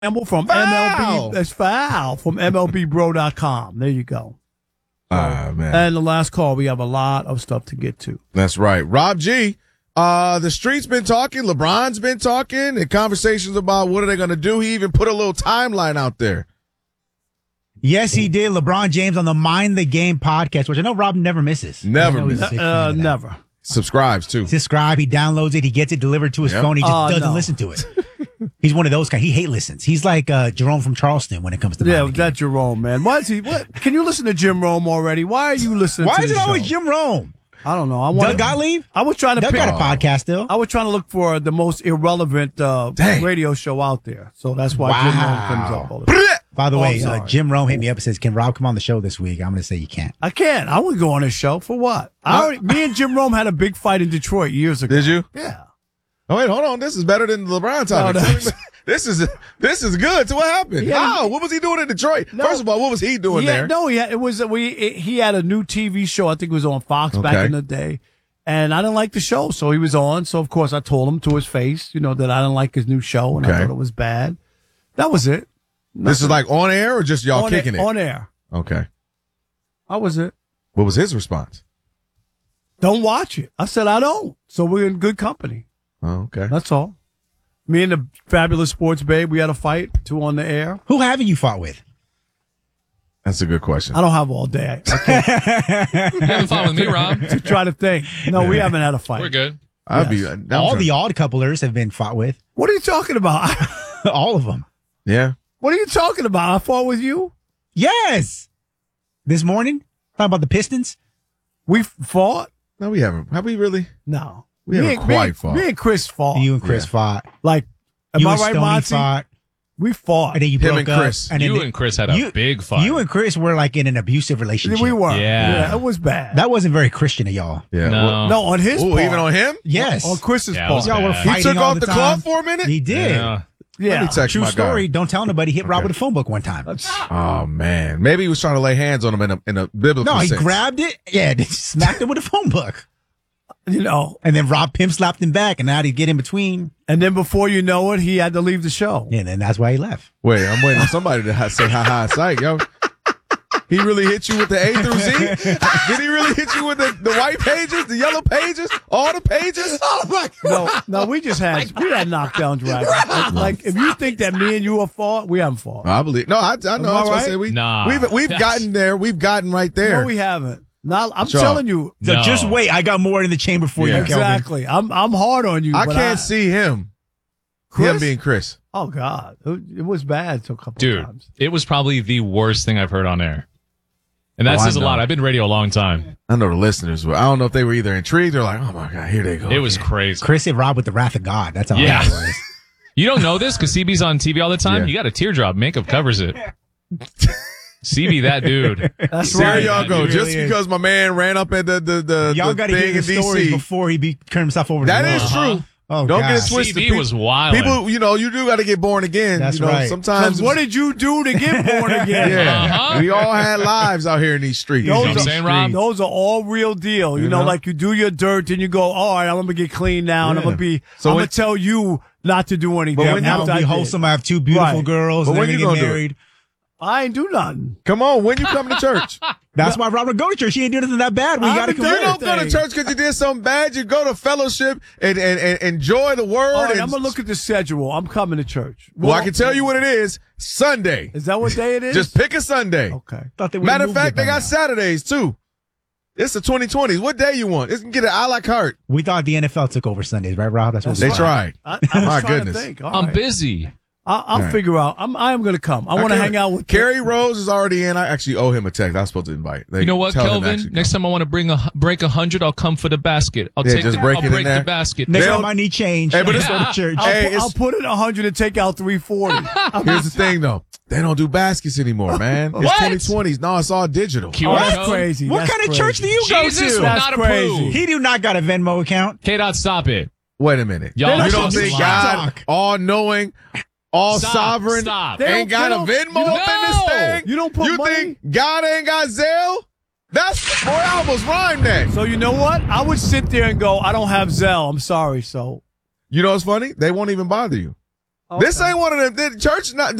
Campbell from MLB. That's foul from MLBBro.com. There you go. Man. And the last call, we have a lot of stuff to get to. That's right. Rob G, the street's been talking. LeBron's been talking and conversations about what are they going to do. He even put a little timeline out there. Yes, he did. LeBron James on the Mind the Game podcast, which I know Rob never misses. Never misses. Never. Subscribes, too. Subscribe. He downloads it. He gets it delivered to his phone. He just doesn't listen to it. He's one of those guys. He hate listens. He's like Jerome from Charleston when it comes to that's Jerome, man. Why is he? What? Can you listen to Jim Rome already? Why are you listening? Why to is it the always show? Jim Rome? I don't know. Doug Gottlieb? I was trying to Doug pick got a podcast still. I was trying to look for the most irrelevant radio show out there, so that's why Jim Rome comes up all the time. By the way, Jim Rome hit me up and says, "Can Rob come on the show this week?" I'm going to say you can't. I can't. I wouldn't go on his show for what? Me and Jim Rome had a big fight in Detroit years ago. Did you? Yeah. Oh wait, hold on. This is better than the LeBron topic. This is good. So what happened? How? What was he doing in Detroit? First of all, what was he doing there? No, he had a new TV show. I think it was on Fox back in the day. And I didn't like the show, so he was on. So, of course, I told him to his face, that I didn't like his new show, and I thought it was bad. That was it. This is like on air or just y'all kicking it? On air. Okay. That was it. What was his response? Don't watch it. I said, I don't. So we're in good company. Oh, okay. That's all. Me and the Fabulous Sports Babe, we had a fight, 2 on the air. Who haven't you fought with? That's a good question. I don't have all day. You haven't fought with me, Rob. To try to think. No, we haven't had a fight. We're good. All the odd couplers have been fought with. What are you talking about? All of them. Yeah. What are you talking about? I fought with you? Yes. This morning? Talking about the Pistons? We fought? No, we haven't. Have we really? No. We haven't quite fought. Me and Chris fought. You and Chris fought. Like, am you I and right, Stoney Monty? fought. We fought. And then you Him broke and up. Chris. And You and Chris had a big fight. You and Chris were like in an abusive relationship. We were. Yeah. It was bad. That wasn't very Christian of y'all. Yeah. No. No, on his part. Even on him? Yes. On Chris's Yeah, it part. was Y'all were bad. fighting He took all off the time. cloth for a minute? He did. Yeah. Yeah. Let me text True my story. guy. Don't tell nobody. Hit Rob with a phone book one time. Oh, man. Maybe he was trying to lay hands on him in a biblical No, he sense. grabbed it. Yeah, smacked him with a phone book. And then Rob Pimp slapped him back, and now he'd get in between. And then before you know it, he had to leave the show. And then that's why he left. Wait, I'm waiting on somebody to say ha psych, yo. He really hit you with the A through Z? Did he really hit you with the white pages, the yellow pages, all the pages? Oh my God. No, we had knockdown dragons. Like, if you think that me and you have fought, we haven't fought. I believe. No, I know. That's what I said. We've gotten there. We've gotten right there. No, we haven't. I'm telling you. So just wait. I got more in the chamber for you, Kelvin. Exactly. I'm hard on you. I can't see him. Chris? Him being Chris. Oh, God. It was bad a couple of times. It was probably the worst thing I've heard on air. And that says a lot. I've been radio a long time. I know the listeners were. I don't know if they were either intrigued or like, oh, my God, here they go. It was crazy. Chris hit Rob with the wrath of God. That's how it was. You don't know this because CB's on TV all the time? Yeah. You got a teardrop. Makeup covers it. CB, that dude. That's there right. y'all go. Really Just is. because my man ran up at the Y'all got to thing hear in the stories DC. before he turned himself over to That the is Lord. true. Oh, Don't God. get it twisted. CB was wild. People, you do got to get born again. That's you know, right. Sometimes. What did you do to get born again? Yeah. We all had lives out here in these streets. You know what I'm saying, Rob? Those are all real deal. You know, like you do your dirt and you go, all right, I'm going to get clean now and I'm going to tell you not to do anything. But when I'm be wholesome, I have 2 beautiful girls. But and when they're you gonna get gonna do married. I ain't do nothing. Come on, when you come to church? That's why Robert go to church. He ain't doing nothing that bad. We got to You don't go to church because you did something bad. You go to fellowship and enjoy the word. All right, I'm going to look at the schedule. I'm coming to church. Well, I can tell you what it is. Sunday. Is that what day it is? Just pick a Sunday. Okay. Matter of fact, they got Saturdays too. It's the 2020s. What day you want? It's get it a la carte. We thought the NFL took over Sundays, right, Rob? That's what They tried. I was My trying goodness. to think. All I'm right. busy. I'll figure out. I am going to come. I want to hang out with Kerry Rose is already in. I actually owe him a text. I was supposed to invite. You know what, Kelvin? Next time I want to break 100, I'll come for the basket. I'll break the basket. Next time I need change. Hey, but let's go to church. I'll put in 100 and take out 340. Here's the thing, though. They don't do baskets anymore, man. It's 2020s. No, it's all digital. Oh, that's crazy. What kind of church do you go Jesus to? will That's not crazy. approve. He do not got a Venmo account. K-Dot, stop it. Wait a minute. Y'all You don't think God, talk. all-knowing, all-sovereign, Stop. ain't got a Venmo up in this thing? You don't put You money? think God ain't got Zelle? That's, boy, I almost rhymed that. So you know what? I would sit there and go, I don't have Zelle. I'm sorry. So You know what's funny? They won't even bother you. This ain't one of them. Church not.